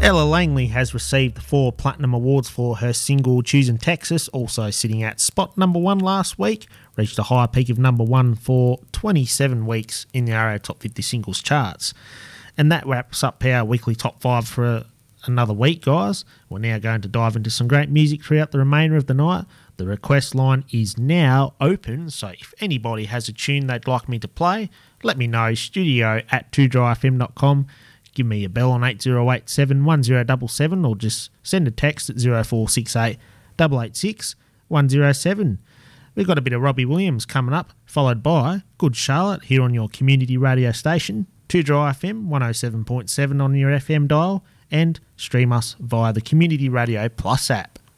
Ella Langley has received 4 Platinum Awards for her single Choosing Texas, also sitting at spot number 1 last week, reached a high peak of number 1 for 27 weeks in the RO Top 50 Singles charts. And that wraps up our weekly top 5 for another week, guys. We're now going to dive into some great music throughout the remainder of the night. The request line is now open, so if anybody has a tune they'd like me to play, let me know, studio@2drfm.com. Give me a bell on 8087 1077 or just send a text at 0468 886 107. We've got a bit of Robbie Williams coming up, followed by Good Charlotte here on your community radio station, 2Dry FM 107.7 on your FM dial, and stream us via the Community Radio Plus app.